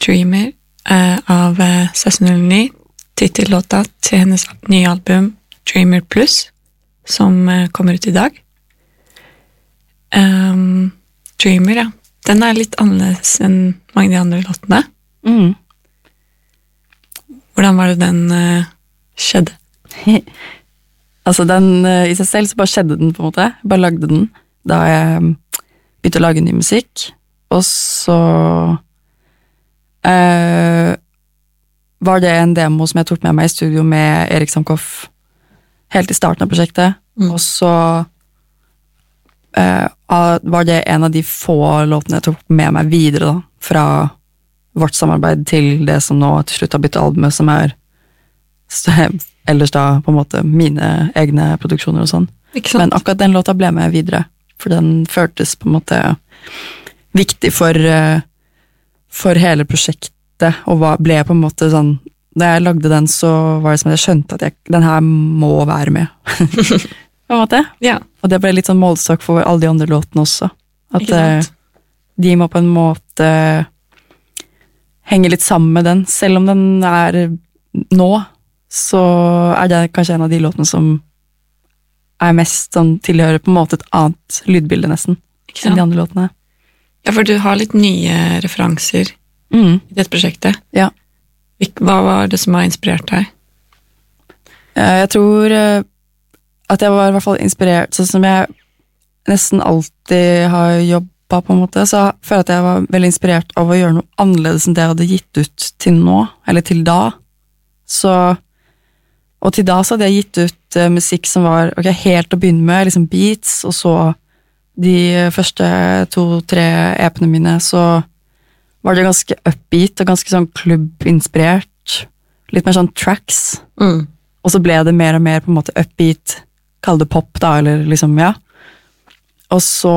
Dreamer av 1609, titellåta til hennes nye album Dreamer Plus, som kommer ut i dag. Dreamer, ja. Den litt annerledes enn mange av de andre låtene. Hvordan var det den skjedde? Altså den, i seg selv så bare skjedde den på en måte. Jeg bare lagde den da jeg begynte å lage ny musikk. Og så var det en demo som jeg tok med meg i studio med Erik Samkoff helt i starten av prosjektet. Og så var det en av de få låtene jeg tok med meg videre da, fra vårt samarbeid til det som nå til slutt har blitt albumet, som ellers da på en måte mine egne produksjoner og sånn. Men akkurat den låta ble med videre, for den føltes på en måte viktig for hele prosjektet, og ble på en måte sånn, da jeg lagde den så var det som at jeg skjønte at den her må være med. På en måte. Ja. Og det ble litt sånn målestokk for alle de andre låtene også. At de må på en måte henge litt sammen med den, selv om den nå, så det kanskje en av de låtene som mest sånn, tilhører på en måte et annet lydbilde nesten, enn de andre låtene. Ja, for du har litt nye referanser i dette prosjektet. Ja. Hva var det som har inspirert deg? Jeg tror at jeg var i hvert fall inspirert, sånn som jeg nesten alltid har jobbet på en måte, så føler jeg at jeg var veldig inspirert av å gjøre noe annerledes enn det jeg hadde gitt ut til nå, eller til da. Og til da så hadde jeg gitt ut musikk som var helt å begynne med, liksom beats, og så de første 2-3 EP-ene mine, så var det ganske upbeat og ganske sånn klubbinspirert, litt mer sånn tracks, og så ble det mer og mer på en måte upbeat, kall det pop da, eller liksom, ja. Og så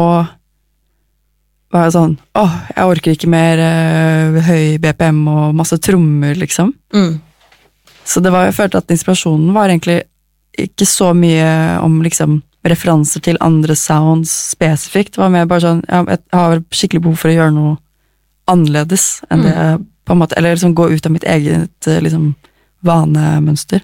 var jeg sånn, jeg orker ikke mer høy BPM og masse trommer, liksom. Så jeg følte at inspirasjonen var egentlig ikke så mye om liksom referanser til andre sounds spesifikt. Det var mer bare sånn, jeg har skikkelig behov for å gjøre noe annerledes enn det på en måte, eller liksom gå ut av mitt eget liksom vanemønster.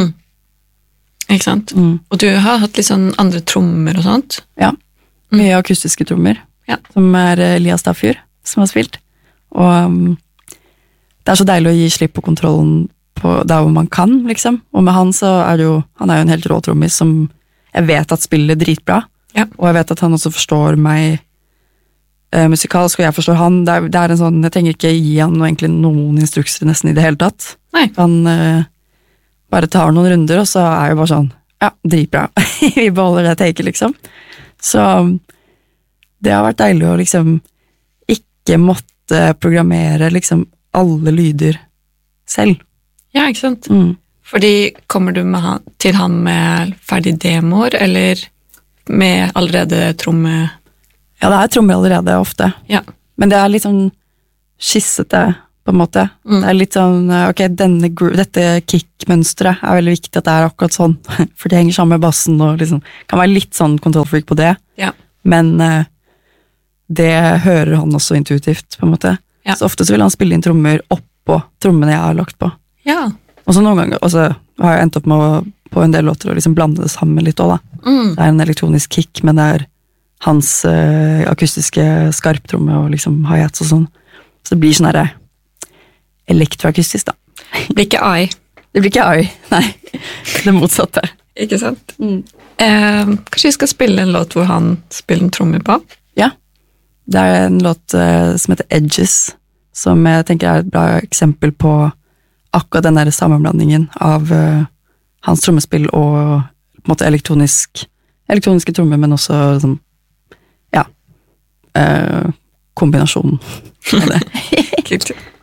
Ikke sant? Og du har hatt litt sånn andre trommer og sånt? Ja, mye akustiske trommer, som Elias Staffjord som har spilt. Og det så deilig å gi slipp på kontrollen på der hvor man kan, liksom. Og med han så det jo, han jo en helt rå trommis som jeg vet at spiller dritbra, og jeg vet at han også forstår meg musikalsk, og jeg forstår han. Det en sånn, jeg trenger ikke gi han egentlig noen instrukser nesten i det hele tatt. Nei. Han bare tar noen runder, og så det bare sånn, ja, dritbra. Vi beholder det taket, liksom. Så det har vært deilig å liksom ikke måtte programmere liksom alle lyder selv. Ja, ikke sant? Fordi kommer du til han med ferdige demoer, eller med allerede tromme? Ja, det trommer allerede ofte. Ja. Men det litt sånn skissete, på en måte. Det litt sånn, dette kick-mønstret veldig viktig at det akkurat sånn, for det henger sammen med bassen, og liksom, kan være litt sånn kontrollfreak på det. Ja. Men det hører han også intuitivt, på en måte. Ja. Så ofte så vil han spille inn trommer oppå trommene jeg har lagt på. Ja. Og så noen ganger, og så har jeg endt opp med å, på en del låter å liksom blande det sammen litt også, da. Det en elektronisk kick, men det hans akustiske skarptromme og liksom hi-hats og sånn. Så det blir sånn her elektroakustisk, da. Det blir ikke AI. Det blir ikke AI, nei. Det motsatte. Ikke sant? Kanskje vi skal spille en låt hvor han spiller en tromme på? Ja. Det en låt som heter Edges, som jeg tenker et bra eksempel på akkurat den der sammenblandingen av hans trommespill og på en måte elektroniske trommer, men også liksom, ja, kombinasjonen. Kult.